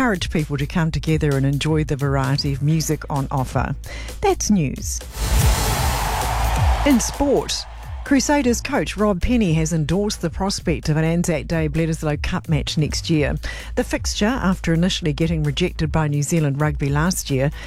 encourage people to come together and enjoy the variety of music on offer. That's news. In sport, Crusaders coach Rob Penny has endorsed the prospect of an Anzac Day Bledisloe Cup match next year. The fixture, after initially getting rejected by New Zealand Rugby last year,